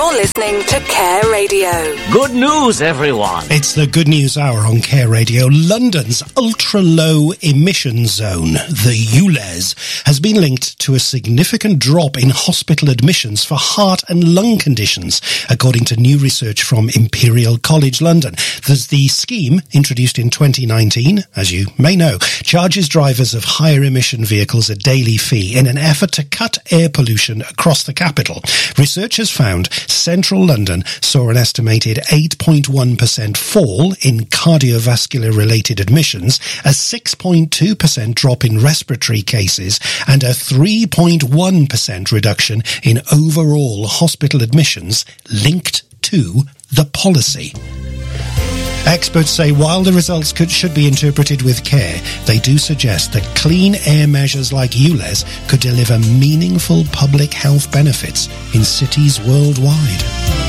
You're listening to Care Radio. Good news, everyone. It's the Good News Hour on Care Radio. London's ultra-low emission zone, the ULEZ, has been linked to a significant drop in hospital admissions for heart and lung conditions, according to new research from Imperial College London. The scheme, introduced in 2019, as you may know, charges drivers of higher emission vehicles a daily fee in an effort to cut air pollution across the capital. Researchers found central London saw an estimated 8.1% fall in cardiovascular-related admissions, a 6.2% drop in respiratory cases, and a 3.1% reduction in overall hospital admissions linked to the policy. Experts say while the results should be interpreted with care, they do suggest that clean air measures like ULEZ could deliver meaningful public health benefits in cities worldwide.